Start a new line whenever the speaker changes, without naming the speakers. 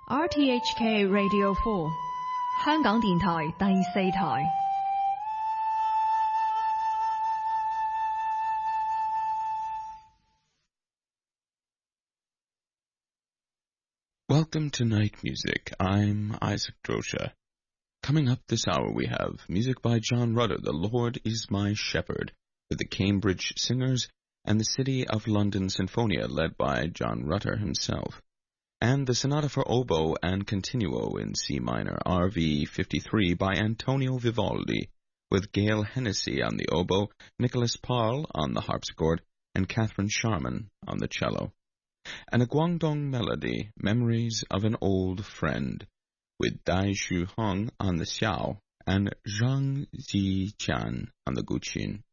RTHK Radio 4， 香港電台第四台。
Welcome to Night Music. I'm Isaac Drosha. Coming up this hour we have music by John Rutter, The Lord is My Shepherd, with the Cambridge Singers and the City of London Sinfonia, led by John Rutter himself, and the Sonata for Oboe and Continuo in C minor, RV 53 by Antonio Vivaldi, with Gail Hennessy on the oboe, Nicholas Parle on the harpsichord, and Catherine Sharman on the cello. And a Guangdong melody, Memories of an Old Friend, with Dai Shu Hong on the xiao and Zhang Ziqian on the guqin.